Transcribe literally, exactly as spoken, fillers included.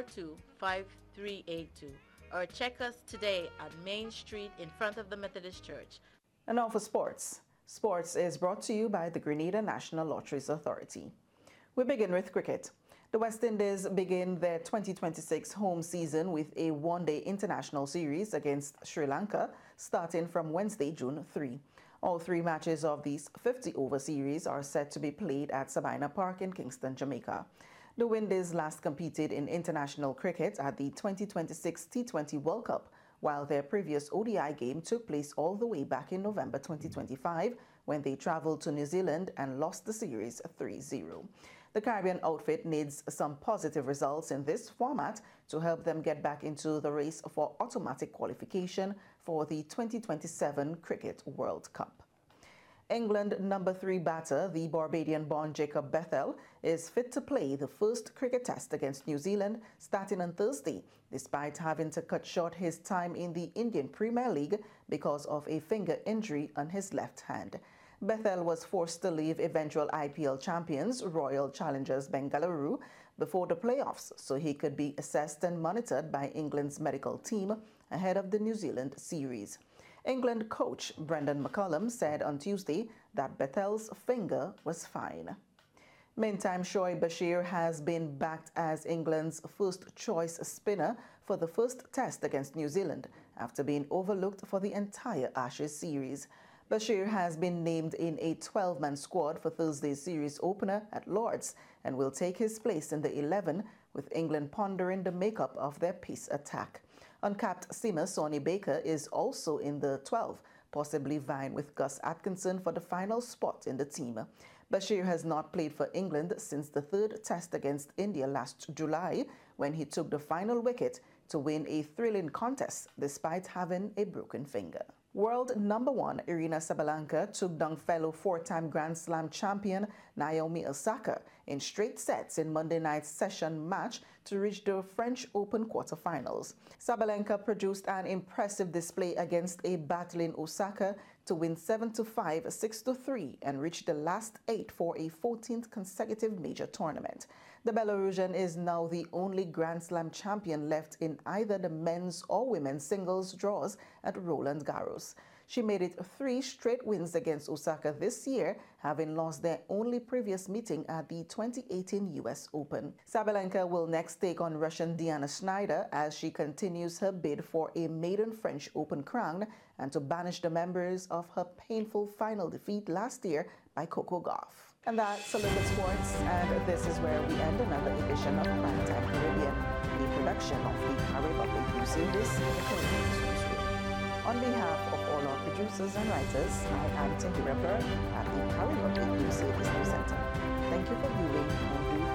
four two, five three eight two or check us today at Main Street in front of the Methodist Church. And now for sports. Sports is brought to you by the Grenada National Lotteries Authority. We begin with cricket. The West Indies begin their twenty twenty-six home season with a one-day international series against Sri Lanka starting from Wednesday, June third. All three matches of these fifty-over series are set to be played at Sabina Park in Kingston, Jamaica. The Windies last competed in international cricket at the twenty twenty-six T twenty World Cup, while their previous O D I game took place all the way back in November twenty twenty-five when they travelled to New Zealand and lost the series three zero. The Caribbean outfit needs some positive results in this format to help them get back into the race for automatic qualification for the twenty twenty-seven Cricket World Cup. England number three batter, the Barbadian-born Jacob Bethel, is fit to play the first cricket test against New Zealand starting on Thursday, despite having to cut short his time in the Indian Premier League because of a finger injury on his left hand. Bethel was forced to leave eventual I P L champions Royal Challengers Bengaluru before the playoffs so he could be assessed and monitored by England's medical team ahead of the New Zealand series. England coach Brendan McCullum said on Tuesday that Bethel's finger was fine. Meantime, Shoaib Bashir has been backed as England's first-choice spinner for the first test against New Zealand after being overlooked for the entire Ashes series. Bashir has been named in a twelve-man squad for Thursday's series opener at Lord's and will take his place in the eleven, with England pondering the makeup of their pace attack. Uncapped seamer Sonny Baker is also in the twelve, possibly vying with Gus Atkinson for the final spot in the team. Bashir has not played for England since the third test against India last July, when he took the final wicket to win a thrilling contest despite having a broken finger. World number one Irina Sabalenka took down fellow four-time Grand Slam champion Naomi Osaka in straight sets in Monday night's session match to reach the French Open quarterfinals. Sabalenka produced an impressive display against a battling Osaka to win seven to five, six to three and reach the last eight for a fourteenth consecutive major tournament. The Belarusian is now the only Grand Slam champion left in either the men's or women's singles draws at Roland Garros. She made it three straight wins against Osaka this year, having lost their only previous meeting at the twenty eighteen U S Open. Sabalenka will next take on Russian Diana Schneider as she continues her bid for a maiden French Open crown and to banish the memories of her painful final defeat last year by Coco Gauff. And that's Olympic Sports, and this is where we end another edition of Primetime Caribbean, a production of the Caribbean U C this in the Caribbean Newsroom. On behalf of all our producers and writers, I am Tinky Ripper at the Caribbean U C Business Center. Thank you for viewing.